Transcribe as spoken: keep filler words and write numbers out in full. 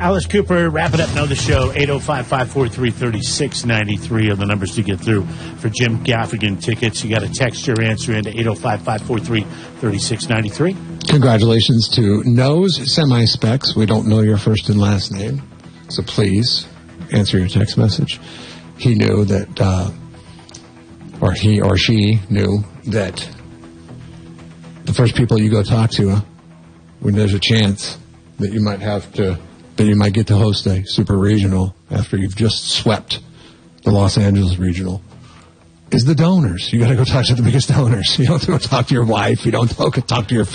Alice Cooper, wrap it up. Know the show. eight oh five, five four three, three six nine three are the numbers to get through for Jim Gaffigan tickets. You got to text your answer into eight oh five, five four three, three six nine three. Congratulations to Nose Semi-Specs. We don't know your first and last name, so please answer your text message. He knew that, uh, or he or she knew that the first people you go talk to, uh, when there's a chance that you might have to, that you might get to host a super regional after you've just swept the Los Angeles regional, is the donors. You got to go talk to the biggest donors. You don't go talk to your wife. You don't go talk to your